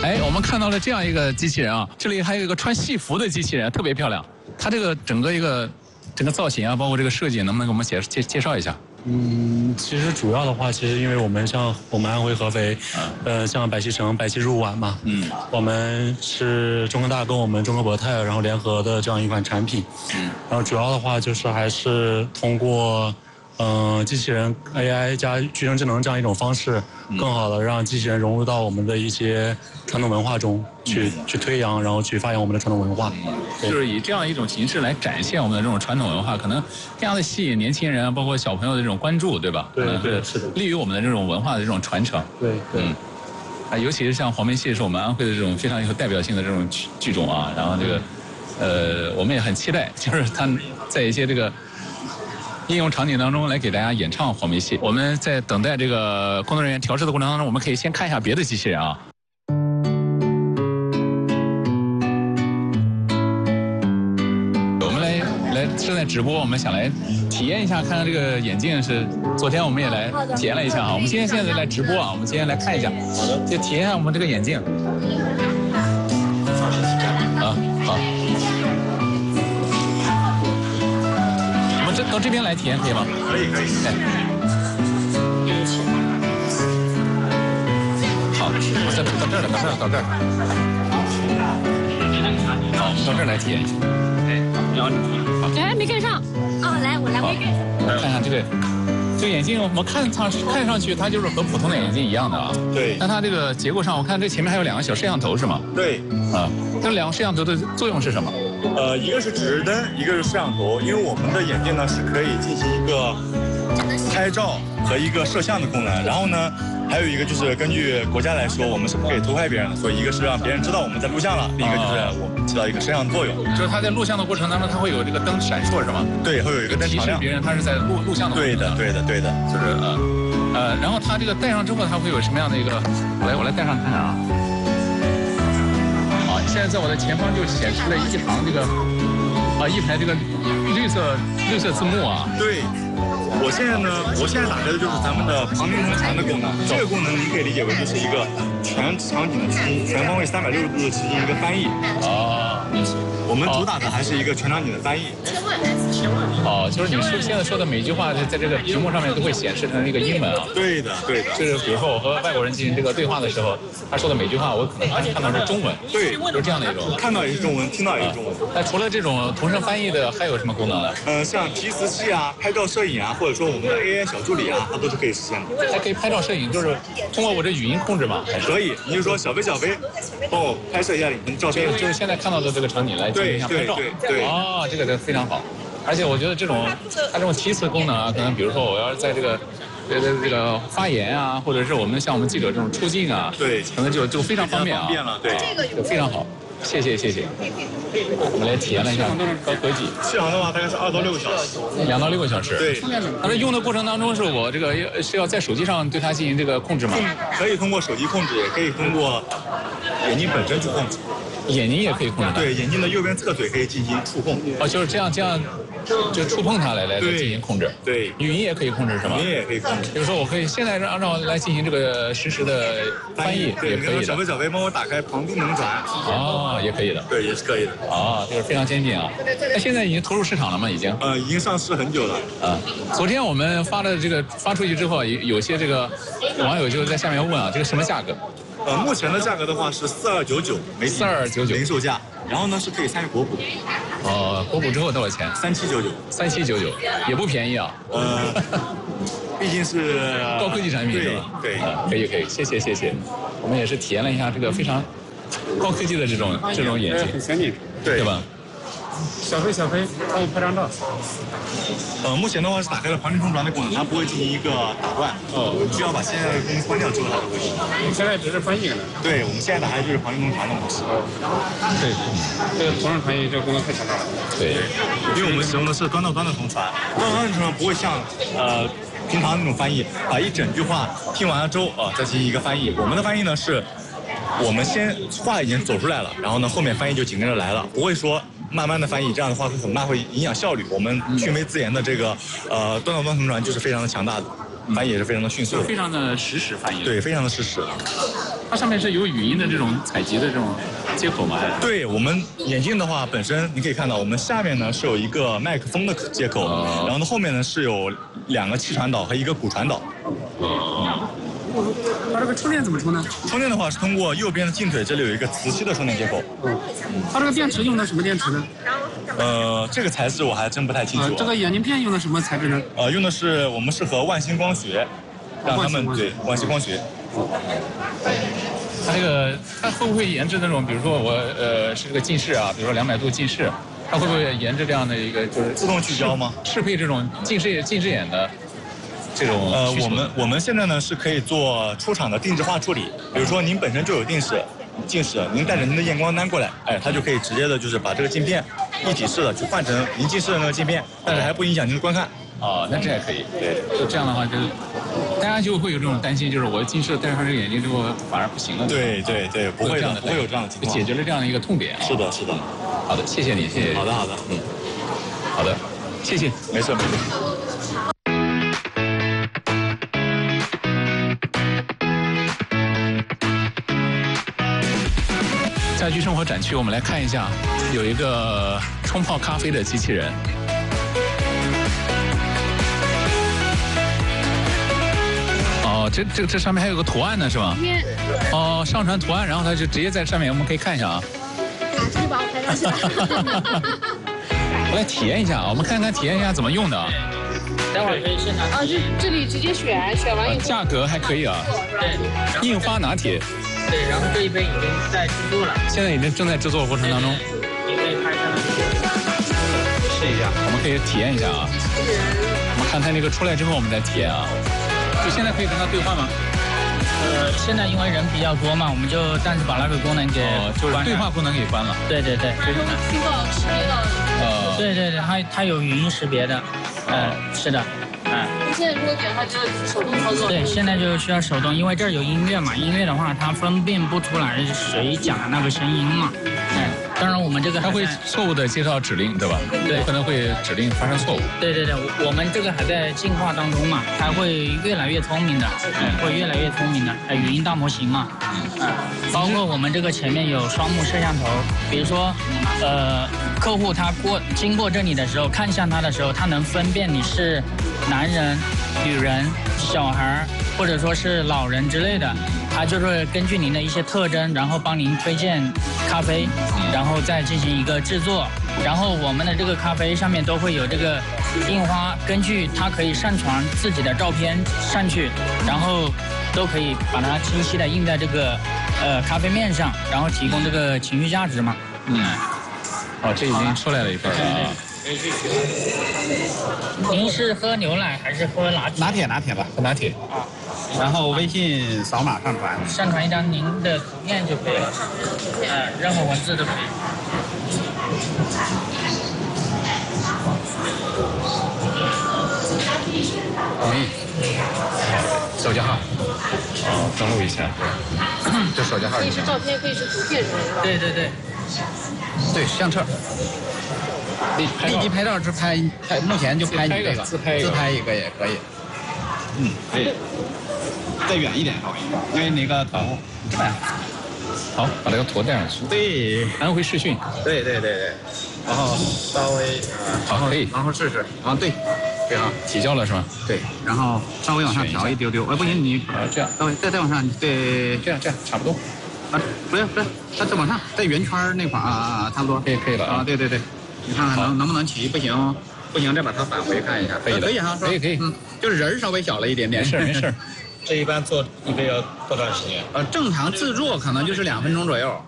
哎，我们看到了这样一个机器人啊，这里还有一个穿戏服的机器人，特别漂亮。它这个整个造型啊，包括这个设计，能不能给我们介绍一下？ 其实主要的话，其实因为我们安徽合肥，像百溪城、百溪入皖嘛，我们是中科大跟我们中科博泰然后联合的这样一款产品，然后主要的话就是还是通过机器人 AI 加具身智能这样一种方式，更好的让机器人融入到我们的一些传统文化中去推扬，然后去发扬我们的传统文化。 就是以这样一种形式来展现我们的这种传统文化，可能更加的吸引年轻人，包括小朋友的这种关注，对吧？ 对，是的， 利于我们的这种文化的这种传承。 对。 尤其是像黄梅戏是我们安徽的这种非常有代表性的这种剧种啊，然后这个我们也很期待，就是它在一些这个应用场景当中来给大家演唱黄梅戏。我们在等待这个工作人员调试的过程当中，我们可以先看一下别的机器人啊。我们来正在直播，我们想来体验一下，看看这个眼镜是。昨天我们也来体验了一下啊。我们现在来直播啊，我们今天来看一下，就体验一下我们这个眼镜。啊，好。到这边来体验可以吗？ 可以。 好，我再到这儿来，到这儿。好，我们到这儿来体验一下。 哎，没跟上。哦，来，我来，我也跟上。 看看这个眼镜，我们看上去它就是和普通的眼镜一样的啊。 对。 但它这个结构上，我看这前面还有2个小摄像头是吗？ 对。 啊，这2个摄像头的作用是什么？ 一个是指示灯，一个是摄像头。因为我们的眼镜呢是可以进行一个拍照和一个摄像的功能，然后呢，还有一个就是根据国家来说，我们是不可以偷拍别人的，所以一个是让别人知道我们在录像了，另一个就是我们起到一个摄像作用。 就是它在录像的过程当中，它会有这个灯闪烁是吗？ 对，会有一个灯提示别人它是在录像的。 对的。 就是然后它这个戴上之后，它会有什么样的一个？我来戴上看看啊。好，现在在我的前方就显示了一行这个一排这个绿色字幕啊。 对。我现在打开的就是咱们的旁听同传的功能。这个功能你可以理解为就是一个全场景的全方位360度的进行一个翻译。我们主打的还是一个全场景的翻译。 就是你现在说的每句话，在这个屏幕上面都会显示成一个英文啊。 对的。 就是比如说我和外国人进行这个对话的时候，他说的每句话，我可能看到是中文。 对， 就是这样的一种。 看到也是中文，听到也是中文。 那除了这种同声翻译的，还有什么功能呢？ 像提词器啊、拍照摄影啊，或者说我们的 AI 小助理啊，它都是可以实现的。 还可以拍照摄影，就是通过我这语音控制吗？ 可以，你就说小飞，帮我拍摄一下你的照片。 就是现在看到的这个场景来进行一下拍照。 对。 这个非常好。而且我觉得它这种提词功能啊，可能比如说我要是在这个发言啊，或者是我们像我们记者这种出镜啊， 对， 可能就非常方便啊。 方便了，对， 就非常好。谢谢。我们来体验了一下高科技。 续航的话大概是2到6个小时。 2到6个小时。 对。 它在用的过程当中，是我这个是要在手机上对它进行这个控制吗？ 可以通过手机控制，也可以通过眼睛本身去控制。 眼睛也可以控制。 对，眼睛的右边侧腿可以进行触控。 就是这样就触碰它来进行控制。 对。 语音也可以控制是吗？ 语音也可以控制。 比如说我可以现在让我来进行这个实时的翻译，也可以的。 小飞帮我打开旁听能转。 也可以的。 对，也是可以的。 这个非常先进啊。那现在已经投入市场了吗？已经上市很久了。 昨天我们发出去之后，有些这个网友就在下面问啊，这个什么价格？ 目前的价格的话是4299，每体 4299 零售价。然后呢是可以参与国补。 国补之后多少钱？3799，也不便宜啊。 毕竟是高科技产品是吧？ 对。 可以，谢谢。我们也是体验了一下这个非常高科技的这种眼镜， 很先进， 对吧？ 小飞，帮我拍张照。 目前的话是打开了旁听同传的功能，它不会进行一个打断。需要把现在的功能关掉之后它才会行。 现在只是翻译呢。 对，我们现在打开就是旁听同传的模式。 对，这个同声传译这个功能太强大了。 对， 因为我们使用的是端到端的同传，端到端的同传不会像平常那种翻译，把一整句话听完了之后再进行一个翻译。我们的翻译呢是，我们先话已经走出来了，然后呢后面翻译就紧跟着来了，不会说慢慢的翻译，这样的话会很慢，会影响效率。我们去魅自研的这个端到端同传就是非常的强大的。 翻译也是非常的迅速的， 非常的实时翻译。 对，非常的实时。 它上面是有语音的这种采集的这种接口吗？ 对，我们眼镜的话，本身你可以看到，我们下面呢是有一个麦克风的接口，然后呢后面呢是有2个气传导和1个骨传导。 它这个充电怎么充呢？ 充电的话是通过右边的近腿，这里有一个磁吸的充电接口。 它这个电池用的什么电池呢？ 这个材质我还真不太清楚。 这个眼镜片用的什么材质呢？ 用的是我们是和万星光学，让他们对万星光学。 它会不会研制那种，比如说我是这个近视啊，比如说200度近视，它会不会研制这样的一个就是自动聚焦吗？ 适配这种近视眼的这种我们现在呢是可以做出厂的定制化处理，比如说您本身就有近视，您带着您的验光单过来，它就可以直接的就是把这个镜片一体式的去换成您近视的那个镜片，但是还不影响您的观看。 那这还可以。对，就这样的话，就是大家就会有这种担心，就是我近视戴上这个眼镜之后反而不行了。 对，不会有这样的情况， 解决了这样的一个痛点啊。 是的。 好的，谢谢你，谢谢。 好的， 好的，谢谢。 没事。 家居生活展区，我们来看一下，有一个冲泡咖啡的机器人。这上面还有个图案呢，是吗？上传图案，然后它就直接在上面，我们可以看一下啊。 这就把我拍上去了。 我来体验一下啊，我们看看体验一下怎么用的啊。 待会儿可以现场。 这里直接选完以后。 价格还可以啊。 对。 印花拿铁。 对，然后这一杯已经在制作了。 现在已经正在制作过程当中。 你可以拍下来。 试一下，我们可以体验一下啊。我们看它那个出来之后，我们再体验啊。就现在可以跟他对话吗？ 现在因为人比较多嘛，我们就暂时把那个功能给就是对话功能给关了。 对。 听到识别到。 对，它有语音识别的。是的。 现在如果点的话，就要手动操作。 对，现在就需要手动，因为这儿有音乐嘛，音乐的话它分辨不出来谁讲的那个声音嘛。当然我们这个它会错误的接到指令，对吧？ 对， 有可能会指令发生错误。 对，我们这个还在进化当中嘛，它会越来越聪明的，会越来越聪明的，语音大模型嘛，包括我们这个前面有双目摄像头，比如说，客户他经过这里的时候，看向他的时候，他能分辨你是男人、女人、小孩或者说是老人之类的。它就是根据您的一些特征，然后帮您推荐咖啡，然后再进行一个制作。然后我们的这个咖啡上面都会有这个印花，根据它可以上传自己的照片上去，然后都可以把它清晰的印在这个咖啡面上，然后提供这个情绪价值嘛。 这已经出来了一份了。 您是喝牛奶还是喝拿铁？ 拿铁吧， 喝拿铁。 然后微信扫码上传， 上传一张您的图片就可以了，任何文字都可以。 同意。手机号。 登录一下。 这手机号。 可以是照片，可以是图片，是吧？ 对。 对，相册。立即拍照是拍，目前就拍你这个，自拍一个也可以。可以。再远一点稍微，因为那个头这样。 好，把这个图带上去。 对， 安徽视讯。 对。然后稍微好，可以。 然后试试。对啊， 提交了是吗？ 对，然后稍微往上调一丢丢。不行，你这样， 稍微再往上，对， 这样差不多。 不是，再往上，在圆圈那块差不多。 可以了啊。 对，你看看能不能起？不行，再把它返回看一下。可以哈， 可以。 就是人稍微小了一点点。 没事。 这一般做一杯要多长时间？ 正常自助可能就是2分钟左右。